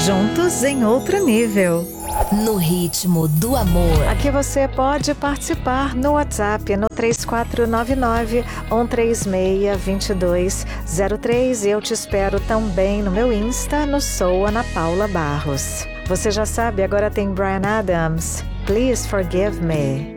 juntos em outro nível. No ritmo do amor. Aqui você pode participar no WhatsApp no 3499-136-2203. Eu te espero também no meu Insta, no Sou Ana Paula Barros. Você já sabe, agora tem Bryan Adams, Please Forgive Me.